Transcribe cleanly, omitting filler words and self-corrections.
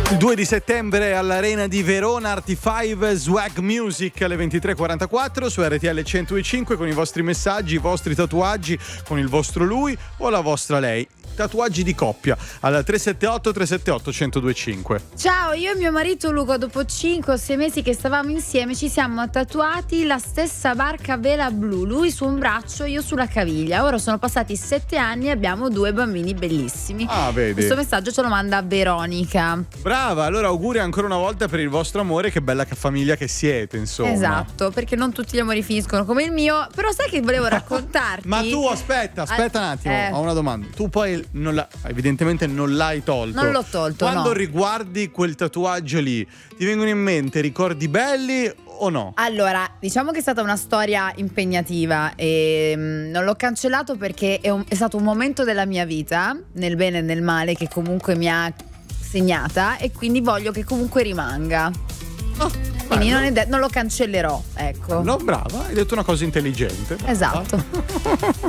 Il 2 di settembre all'Arena di Verona, Arti5 Swag Music alle 23:44 su RTL 105 con i vostri messaggi, i vostri tatuaggi, con il vostro lui o la vostra lei. Tatuaggi di coppia al 378 378 1025. Ciao, io e mio marito Luca, dopo 5 o 6 mesi che stavamo insieme, ci siamo tatuati la stessa barca a vela blu, lui su un braccio, io sulla caviglia. Ora sono passati 7 anni e abbiamo 2 bambini bellissimi. Ah, vedi. Questo messaggio ce lo manda Veronica. Brava, allora auguri ancora una volta per il vostro amore, che bella famiglia che siete, insomma. Esatto, perché non tutti gli amori finiscono come il mio. Però sai che volevo raccontarti? Ma tu aspetta un attimo, ho una domanda. Tu poi evidentemente non l'hai tolto. Non l'ho tolto. Quando no. riguardi quel tatuaggio lì, ti vengono in mente ricordi belli o no? Allora, diciamo che è stata una storia impegnativa e non l'ho cancellato perché è stato un momento della mia vita, nel bene e nel male, che comunque mi ha segnata, e quindi voglio che comunque rimanga. Quindi non lo cancellerò, ecco. No, brava, hai detto una cosa intelligente. Brava. Esatto.